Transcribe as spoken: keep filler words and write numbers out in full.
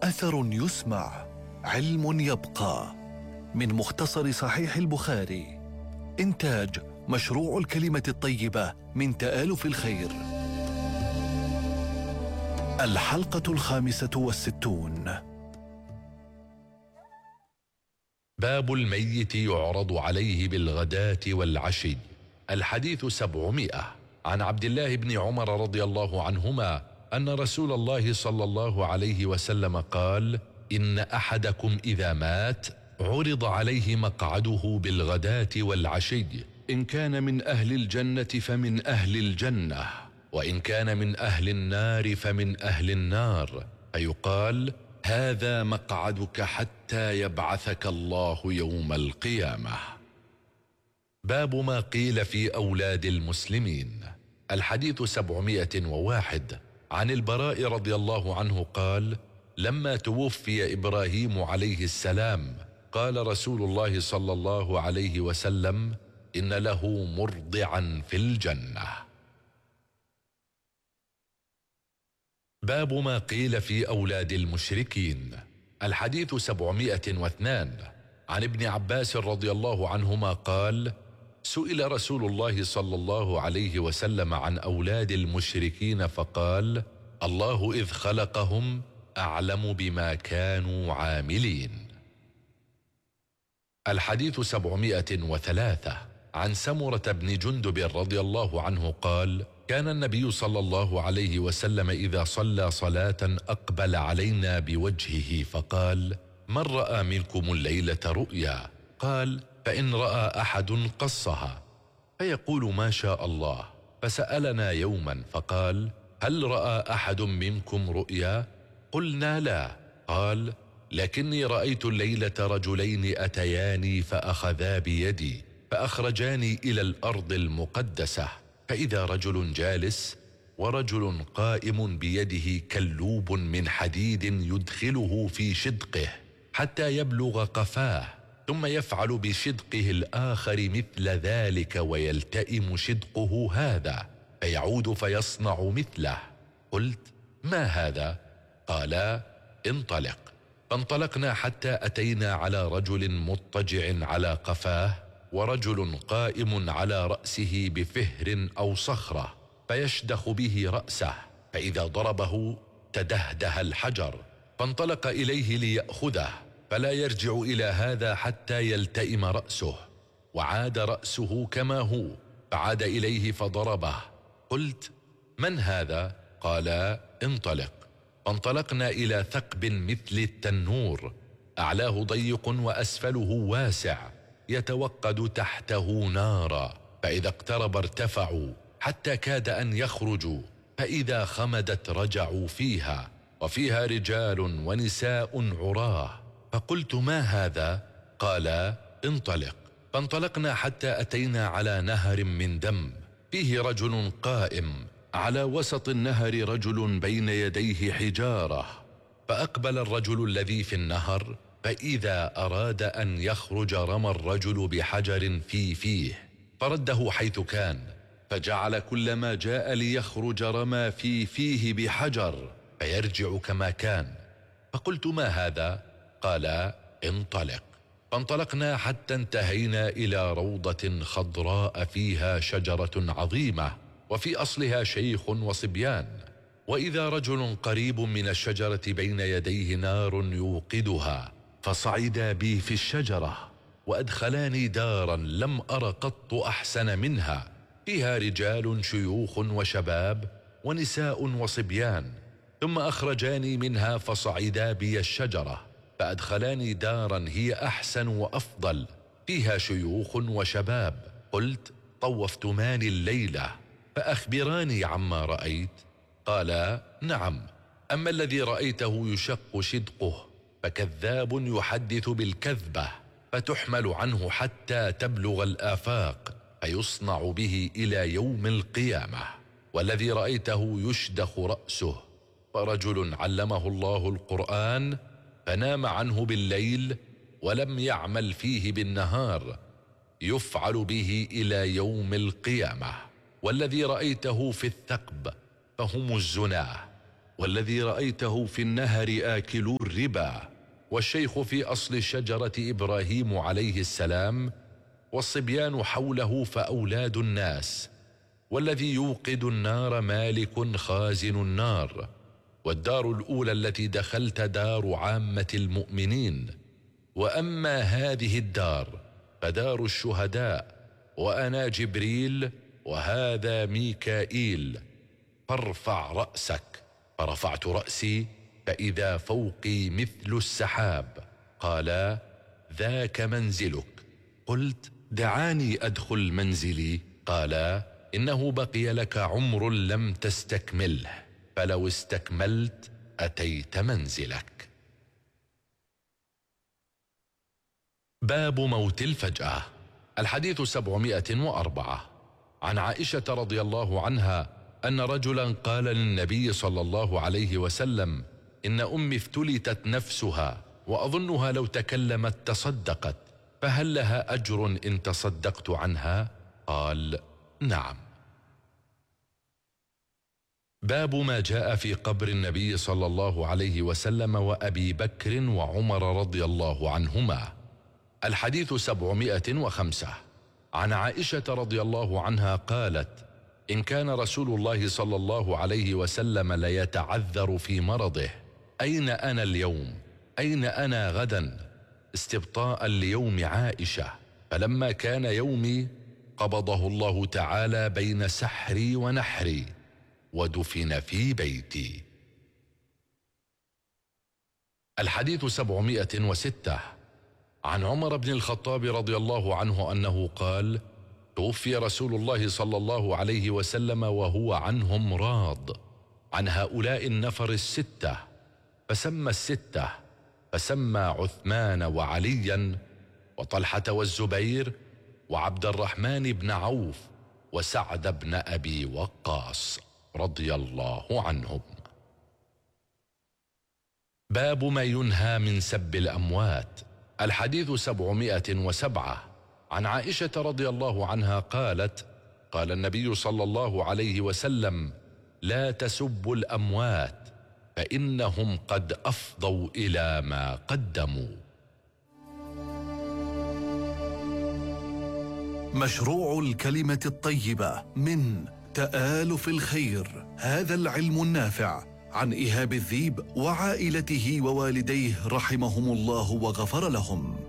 أثر يسمع، علم يبقى. من مختصر صحيح البخاري، إنتاج مشروع الكلمة الطيبة من تآلف الخير. الحلقة الخامسة والستون. باب الميت يعرض عليه بالغداة والعشي. الحديث سبعمائة. عن عبد الله بن عمر رضي الله عنهما أن رسول الله صلى الله عليه وسلم قال: إن أحدكم إذا مات عرض عليه مقعده بالغداة والعشي، إن كان من أهل الجنة فمن أهل الجنة، وإن كان من أهل النار فمن أهل النار، فيقال: هذا مقعدك حتى يبعثك الله يوم القيامة. باب ما قيل في أولاد المسلمين. الحديث سبعمائة وواحد. عن البراء رضي الله عنه قال: لما توفي إبراهيم عليه السلام قال رسول الله صلى الله عليه وسلم: إن له مرضعا في الجنة. باب ما قيل في أولاد المشركين. الحديث سبعمائة واثنان. عن ابن عباس رضي الله عنهما قال: سئل رسول الله صلى الله عليه وسلم عن أولاد المشركين فقال: الله إذ خلقهم أعلم بما كانوا عاملين. الحديث سبعمائة وثلاثة. عن سمرة بن جندب رضي الله عنه قال: كان النبي صلى الله عليه وسلم إذا صلى صلاة أقبل علينا بوجهه فقال: من رأى منكم الليلة رؤيا؟ قال: فإن رأى أحد قصها، فيقول ما شاء الله. فسألنا يوما فقال: هل رأى أحد منكم رؤيا؟ قلنا لا. قال: لكني رأيت الليلة رجلين أتياني فأخذا بيدي فأخرجاني إلى الأرض المقدسة، فإذا رجل جالس ورجل قائم بيده كلوب من حديد يدخله في شدقه حتى يبلغ قفاه، ثم يفعل بشدقه الآخر مثل ذلك ويلتئم شدقه هذا، فيعود فيصنع مثله. قلت: ما هذا؟ قالا: انطلق. فانطلقنا حتى أتينا على رجل مضطجع على قفاه ورجل قائم على رأسه بفهر أو صخرة فيشدخ به رأسه، فإذا ضربه تدهده الحجر، فانطلق إليه ليأخذه فلا يرجع إلى هذا حتى يلتئم رأسه، وعاد رأسه كما هو، فعاد إليه فضربه. قلت: من هذا؟ قالا: انطلق. فانطلقنا إلى ثقب مثل التنور، أعلاه ضيق وأسفله واسع، يتوقد تحته نارا، فإذا اقترب ارتفعوا حتى كاد أن يخرجوا، فإذا خمدت رجعوا فيها، وفيها رجال ونساء عراه. فقلت: ما هذا؟ قالا: انطلق. فانطلقنا حتى أتينا على نهر من دم فيه رجل قائم، على وسط النهر رجل بين يديه حجارة، فأقبل الرجل الذي في النهر، فإذا أراد أن يخرج رمى الرجل بحجر في فيه فرده حيث كان، فجعل كلما جاء ليخرج رمى في فيه بحجر فيرجع كما كان. فقلت: ما هذا؟ قال: انطلق. فانطلقنا حتى انتهينا إلى روضة خضراء فيها شجرة عظيمة، وفي أصلها شيخ وصبيان، وإذا رجل قريب من الشجرة بين يديه نار يوقدها، فصعدا بي في الشجرة وأدخلاني دارا لم أر قط أحسن منها، فيها رجال شيوخ وشباب ونساء وصبيان، ثم أخرجاني منها فصعدا بي الشجرة فأدخلاني دارا هي أحسن وأفضل، فيها شيوخ وشباب. قلت: طوفتماني الليلة، فأخبراني عما رأيت. قالا: نعم، أما الذي رأيته يشق شدقه فكذاب يحدث بالكذبة، فتحمل عنه حتى تبلغ الآفاق فيصنع به إلى يوم القيامة. والذي رأيته يشدخ رأسه، فرجل علمه الله القرآن فنام عنه بالليل ولم يعمل فيه بالنهار، يفعل به إلى يوم القيامة. والذي رأيته في الثقب فهم الزناه، والذي رأيته في النهر آكلو الربا، والشيخ في أصل الشجرة إبراهيم عليه السلام، والصبيان حوله فأولاد الناس، والذي يوقد النار مالك خازن النار، والدار الأولى التي دخلت دار عامة المؤمنين، وأما هذه الدار فدار الشهداء، وأنا جبريل وهذا ميكائيل، فارفع رأسك. فرفعت رأسي فإذا فوقي مثل السحاب. قالا: ذاك منزلك. قلت: دعاني أدخل منزلي. قالا: إنه بقي لك عمر لم تستكمله، فلو استكملت أتيت منزلك. باب موت الفجأة. الحديث سبعمائة وأربعة. عن عائشة رضي الله عنها أن رجلا قال للنبي صلى الله عليه وسلم: إن أمي افتلتت نفسها وأظنها لو تكلمت تصدقت، فهل لها أجر إن تصدقت عنها؟ قال: نعم. باب ما جاء في قبر النبي صلى الله عليه وسلم وأبي بكر وعمر رضي الله عنهما. الحديث سبعمائة وخمسة. عن عائشة رضي الله عنها قالت: إن كان رسول الله صلى الله عليه وسلم ليتعذر في مرضه: أين أنا اليوم؟ أين أنا غدا؟ استبطاء ليوم عائشة. فلما كان يومي قبضه الله تعالى بين سحري ونحري، ودفن في بيتي. الحديث سبعمائة وستة. عن عمر بن الخطاب رضي الله عنه أنه قال: توفي رسول الله صلى الله عليه وسلم وهو عنهم راض، عن هؤلاء النفر الستة، فسمى الستة، فسمى عثمان وعليا وطلحة والزبير وعبد الرحمن بن عوف وسعد بن أبي وقاص رضي الله عنهم. باب ما ينهى من سب الأموات. الحديث سبعمائة وسبعة. عن عائشة رضي الله عنها قالت: قال النبي صلى الله عليه وسلم: لا تسبوا الأموات فإنهم قد أفضوا إلى ما قدموا. مشروع الكلمة الطيبة من تآلف الخير، هذا العلم النافع، عن إيهاب الذيب وعائلته ووالديه رحمهم الله وغفر لهم.